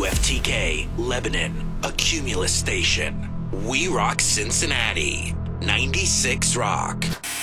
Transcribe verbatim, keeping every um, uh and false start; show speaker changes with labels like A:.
A: W F T K, Lebanon, a Cumulus station. We rock Cincinnati. ninety-six Rock.